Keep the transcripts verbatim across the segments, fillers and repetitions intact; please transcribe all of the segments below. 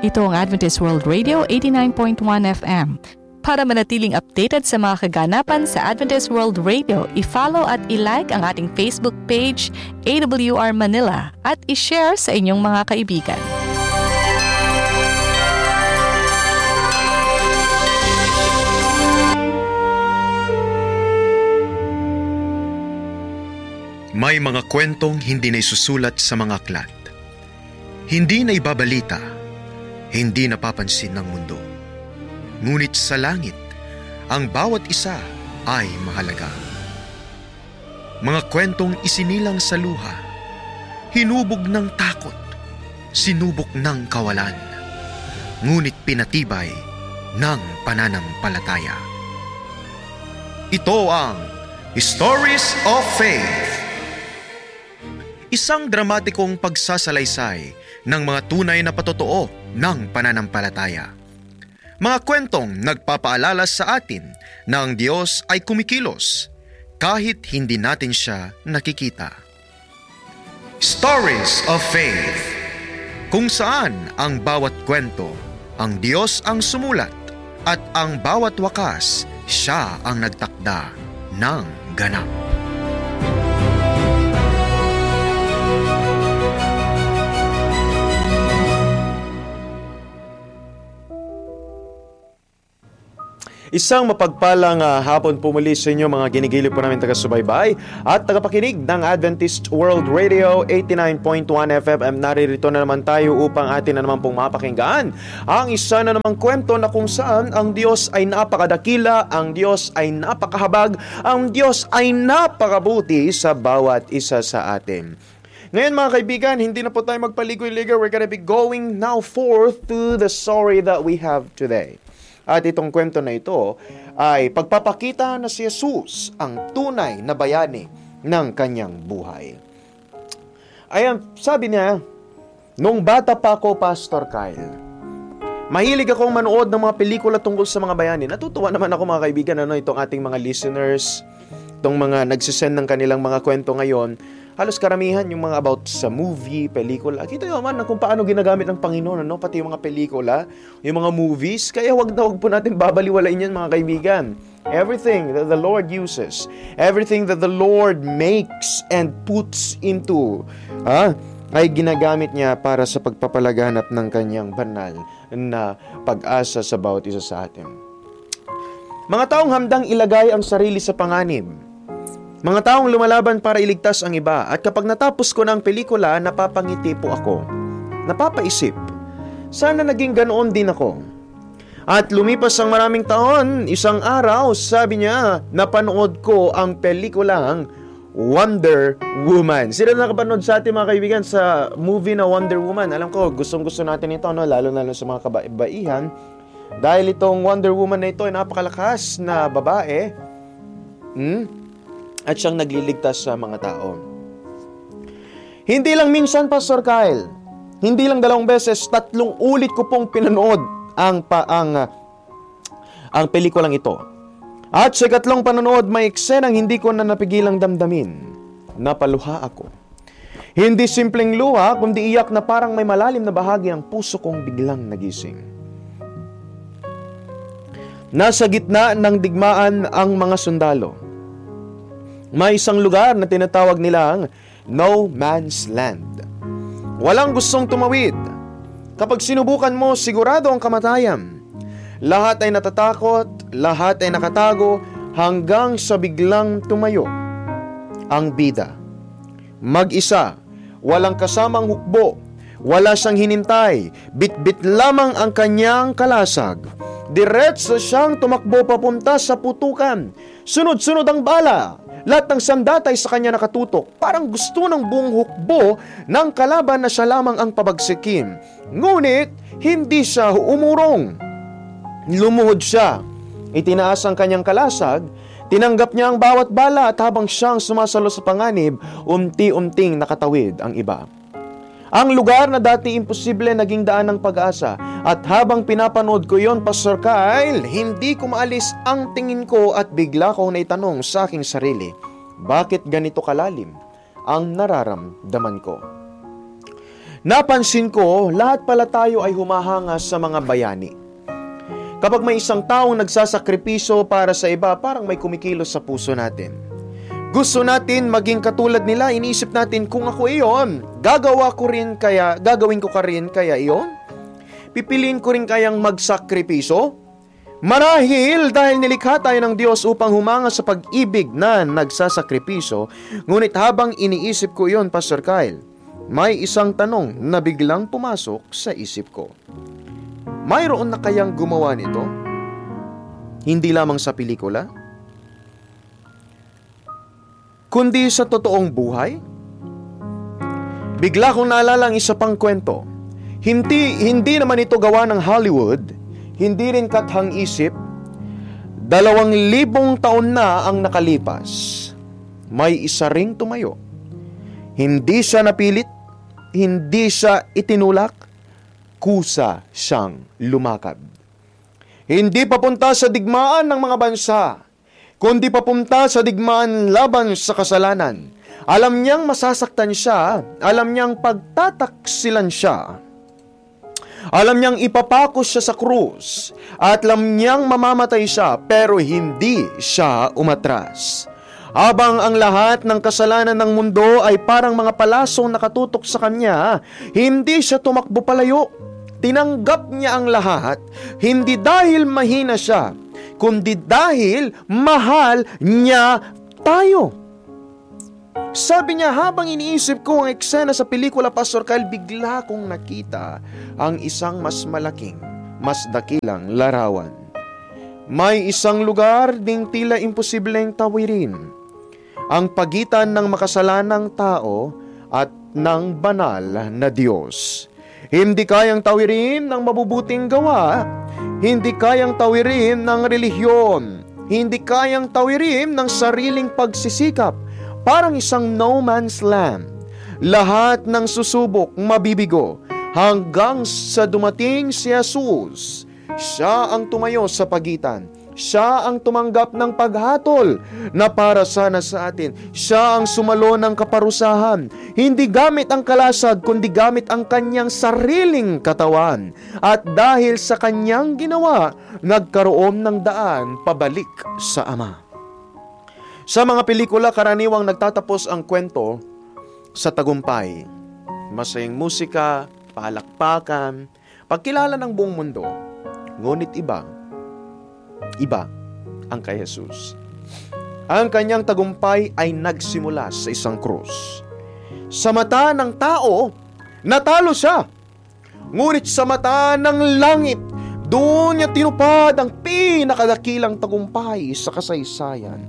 Ito ang Adventist World Radio eighty-nine point one F M. Para manatiling updated sa mga kaganapan sa Adventist World Radio, i-follow at i-like ang ating Facebook page, A W R Manila, at i-share sa inyong mga kaibigan. May mga kwentong hindi na isusulat sa mga aklat. Hindi na ibabalita, hindi napapansin ng mundo. Ngunit sa langit, ang bawat isa ay mahalaga. Mga kwentong isinilang sa luha, hinubog ng takot, sinubok ng kawalan, ngunit pinatibay ng pananampalataya. Ito ang Stories of Faith. Isang dramatikong pagsasalaysay ng mga tunay na patotoo ng pananampalataya. Mga kwentong nagpapaalala sa atin na ang Diyos ay kumikilos kahit hindi natin siya nakikita. Stories of Faith, kung saan ang bawat kwento, ang Diyos ang sumulat at ang bawat wakas, siya ang nagtakda ng ganap. Isang mapagpalang uh, hapon po muli sa inyo mga ginigiliw po namin taga-subaybay at tagapakinig ng Adventist World Radio eighty-nine point one F M. Naririto na naman tayo upang atin na naman pong mapakinggan ang isa na namang kwento na kung saan ang Diyos ay napakadakila, ang Diyos ay napakahabag, ang Diyos ay napakabuti sa bawat isa sa atin. Ngayon mga kaibigan, hindi na po tayo magpaligoy-ligoy. We're gonna be going now forth to the story that we have today. At itong kwento na ito ay pagpapakita na si Jesus ang tunay na bayani ng kanyang buhay. Ayan, sabi niya, nung bata pa ako, Pastor Kyle, mahilig akong manood ng mga pelikula tungkol sa mga bayani. Natutuwa naman ako mga kaibigan, ano, itong ating mga listeners, itong mga nagsisend ng kanilang mga kwento ngayon. Halos karamihan yung mga about sa movie, pelikula. Kita nyo naman kung paano ginagamit ng Panginoon, ano? Pati yung mga pelikula, yung mga movies. Kaya wag na wag po natin babaliwalain yan mga kaibigan. Everything that the Lord uses, everything that the Lord makes and puts into, ah, ay ginagamit niya para sa pagpapalaganap ng kanyang banal na pag-asa sa bawat isa sa atin. Mga taong hamdang ilagay ang sarili sa panganib. Mga taong lumalaban para iligtas ang iba, at kapag natapos ko ng pelikula, napapangiti po ako. Napapaisip, sana naging ganoon din ako. At lumipas ang maraming taon, isang araw, sabi niya, napanood ko ang pelikulang Wonder Woman. Sino na nakapanood sa atin mga kaibigan sa movie na Wonder Woman? Alam ko, gustong-gusto natin ito, no? Lalo na sa mga kabaihan. Dahil itong Wonder Woman na ito ay napakalakas na babae. Hmm? At siyang nagliligtas sa mga tao. Hindi lang minsan, Pastor Kyle. Hindi lang dalawang beses, tatlong ulit ko pong pinanood ang pa, ang uh, ang pelikulang ito. At sa ikatlong panonood, may eksenang hindi ko na napigilang damdamin. Napaluha ako. Hindi simpleng luha, kundi iyak na parang may malalim na bahagi ng puso kong biglang nagising. Nasa gitna ng digmaan ang mga sundalo. May isang lugar na tinatawag nilang No Man's Land. Walang gustong tumawid. Kapag sinubukan mo, sigurado ang kamatayan. Lahat ay natatakot, lahat ay nakatago, hanggang sa biglang tumayo ang bida. Mag-isa, walang kasamang hukbo, wala siyang hinintay, bit-bit lamang ang kanyang kalasag. Diretso siyang tumakbo papunta sa putukan. Sunod-sunod ang bala. Lahat ng sandatay sa kanya nakatutok. Parang gusto ng buong hukbo ng kalaban na siya lamang ang pabagsikin. Ngunit, hindi siya umurong. Lumuhod siya. Itinaas ang kanyang kalasag. Tinanggap niya ang bawat bala at habang siyang sumasalo sa panganib, unti-unting nakatawid ang iba. Ang lugar na dati imposible naging daan ng pag-asa. At habang pinapanood ko yon, Pastor Kyle, hindi ko maalis ang tingin ko at bigla kong naitanong sa aking sarili, bakit ganito kalalim ang nararamdaman ko? Napansin ko, lahat pala tayo ay humahanga sa mga bayani. Kapag may isang taong nagsasakripiso para sa iba, parang may kumikilos sa puso natin. Gusto natin maging katulad nila, iniisip natin kung ako iyon, gagawa ko rin kaya, gagawin ko ka rin kaya iyon? Pipiliin ko rin kayang magsakripiso? Marahil dahil nilikha tayo ng Diyos upang humanga sa pag-ibig na nagsasakripiso, ngunit habang iniisip ko iyon, Pastor Kyle, may isang tanong na biglang pumasok sa isip ko. Mayroon na kayang gumawa nito? Hindi lamang sa pelikula, kundi sa totoong buhay? Bigla kong naalala ang isa pang kwento. Hindi, hindi naman ito gawa ng Hollywood, hindi rin kathang isip. Dalawang libong taon na ang nakalipas. May isa ring tumayo. Hindi siya napilit, hindi siya itinulak, kusa siyang lumakad. Hindi papunta sa digmaan ng mga bansa, kundi papunta sa digmaan laban sa kasalanan. Alam niyang masasaktan siya, alam niyang pagtataksilan siya, alam niyang ipapako siya sa krus, at alam niyang mamamatay siya, pero hindi siya umatras. Habang ang lahat ng kasalanan ng mundo ay parang mga palasong nakatutok sa kanya, hindi siya tumakbo palayo. Tinanggap niya ang lahat, hindi dahil mahina siya, kundi dahil mahal niya tayo. Sabi niya, habang iniisip ko ang eksena sa pelikula, Pastor Kyle, bigla kong nakita ang isang mas malaking, mas dakilang larawan. May isang lugar ding tila imposibleng tawirin, ang pagitan ng makasalanang tao at ng banal na Diyos. Hindi kayang tawirin ng mabubuting gawa, hindi kayang tawirin ng relihiyon, hindi kayang tawirin ng sariling pagsisikap. Parang isang no man's land. Lahat ng susubok mabibigo hanggang sa dumating si Jesus. Siya ang tumayo sa pagitan. Siya ang tumanggap ng paghatol na para sana sa atin. Siya ang sumalo ng kaparusahan. Hindi gamit ang kalasag, kundi gamit ang kanyang sariling katawan. At dahil sa kanyang ginawa, nagkaroon ng daan pabalik sa Ama. Sa mga pelikula, karaniwang nagtatapos ang kwento sa tagumpay. Masayang musika, palakpakan, pagkilala ng buong mundo. Ngunit iba, iba ang kay Jesus. Ang kanyang tagumpay ay nagsimula sa isang krus. Sa mata ng tao, natalo siya. Ngunit sa mata ng langit, doon niya tinupad ang pinakadakilang tagumpay sa kasaysayan.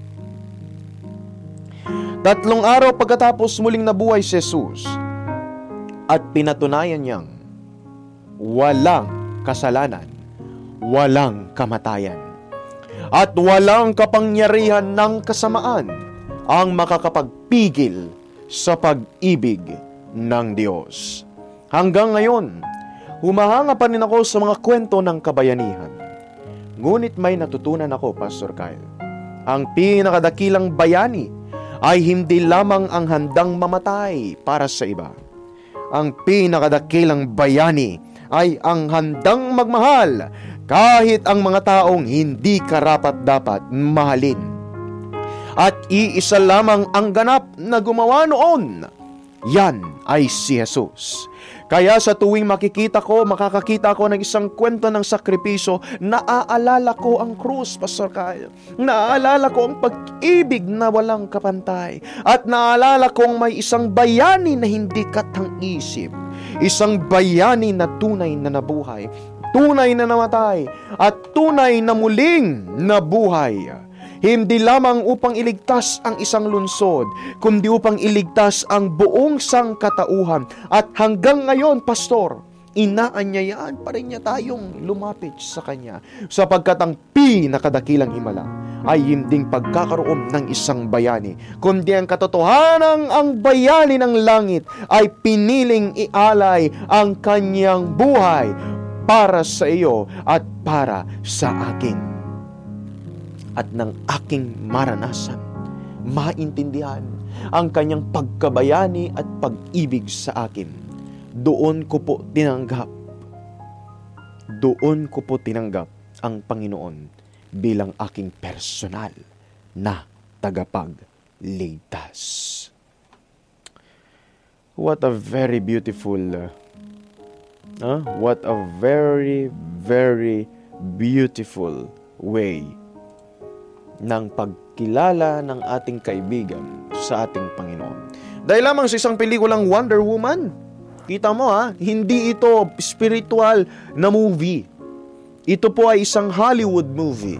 Tatlong araw pagkatapos muling nabuhay si Jesus at pinatunayan niyang walang kasalanan, walang kamatayan, at walang kapangyarihan ng kasamaan ang makakapagpigil sa pag-ibig ng Diyos. Hanggang ngayon, humahanga pa rin ako sa mga kwento ng kabayanihan. Ngunit may natutunan ako, Pastor Kyle. Ang pinakadakilang bayani ay hindi lamang ang handang mamatay para sa iba. Ang pinakadakilang bayani ay ang handang magmahal kahit ang mga taong hindi karapat-dapat mahalin. At iisa lamang ang ganap na gumawa noon. Yan ay si Jesus. Kaya sa tuwing makikita ko, makakakita ako ng isang kwento ng sakripisyo, naaalala ko ang krus, Pastor Kyle. Naaalala ko ang pag-ibig na walang kapantay. At naaalala kong may isang bayani na hindi katang-isip. Isang bayani na tunay na nabuhay, tunay na namatay, at tunay na muling nabuhay. Hindi lamang upang iligtas ang isang lungsod, kundi upang iligtas ang buong sangkatauhan. At hanggang ngayon, Pastor, inaanyayaan pa rin niya tayong lumapit sa Kanya, sapagkat ang pinakadakilang himala ay hinding pagkakaroon ng isang bayani, kundi ang katotohanan ang bayani ng langit ay piniling ialay ang kanyang buhay para sa iyo at para sa akin. At ng aking maranasan, maintindihan ang kanyang pagkabayani at pag-ibig sa akin. doon ko po tinanggap, doon ko po tinanggap ang Panginoon bilang aking personal na tagapagligtas. What a very beautiful, uh, uh, what a very, very beautiful way ng pagkilala ng ating kaibigan sa ating Panginoon. Dahil lamang sa isang pelikulang Wonder Woman, kita mo ha, hindi ito spiritual na movie. Ito po ay isang Hollywood movie.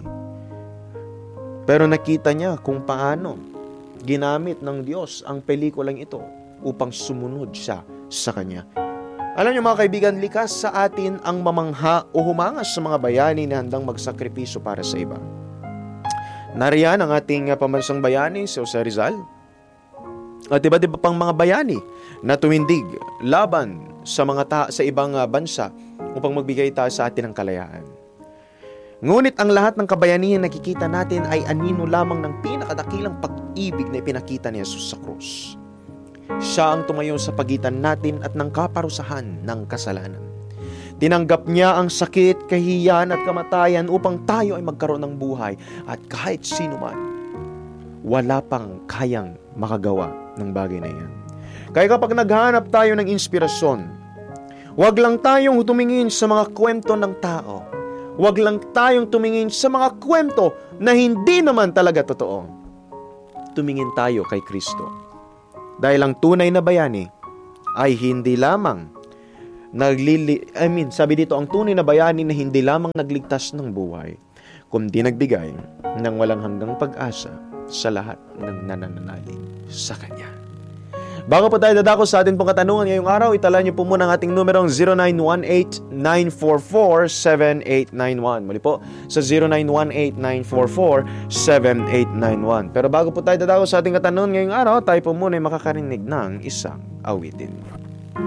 Pero nakita niya kung paano ginamit ng Diyos ang pelikulang ito upang sumunod siya sa Kanya. Alam niyo mga kaibigan, likas sa atin ang mamangha o humangas sa mga bayani na handang magsakripisyo para sa iba. Nariyan ang ating pambansang bayani, si Jose Rizal, at iba't iba pang mga bayani na tumindig laban sa mga ta- sa ibang bansa upang magbigay tayo sa atin ng kalayaan. Ngunit ang lahat ng kabayanihan na nakikita natin ay anino lamang ng pinakadakilang pag-ibig na ipinakita ni Jesus sa krus. Siya ang tumayo sa pagitan natin at ng kaparusahan ng kasalanan. Tinanggap niya ang sakit, kahihiyan at kamatayan upang tayo ay magkaroon ng buhay at kahit sino man, wala pang kayang makagawa ng bagay na yan. Kaya kapag naghahanap tayo ng inspirasyon, huwag lang tayong tumingin sa mga kwento ng tao. Huwag lang tayong tumingin sa mga kwento na hindi naman talaga totoo. Tumingin tayo kay Kristo. Dahil ang tunay na bayani ay hindi lamang naglili I mean, sabi dito, ang tunay na bayani na hindi lamang nagligtas ng buhay, kundi nagbigay ng walang hanggang pag-asa sa lahat ng nananalig sa Kanya. Bago po tayo dadako sa ating pong katanungan ngayong araw, itala niyo po muna ang ating numerong zero nine one eight, nine four four, seven eight nine one. Muli po, sa zero nine one eight, nine four four, seven eight nine one. Pero bago po tayo dadako sa ating katanungan ngayong araw, tayo po muna ay makakarinig ng isang awitin.